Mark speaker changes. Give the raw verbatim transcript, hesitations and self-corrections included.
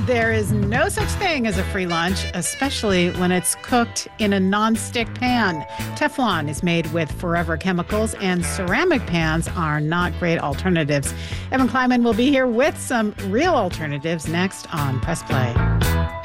Speaker 1: There is no such thing as a free lunch, especially when it's cooked in a non-stick pan. Teflon is made with forever chemicals, and ceramic pans are not great alternatives. Evan Kleiman will be here with some real alternatives next on Press Play.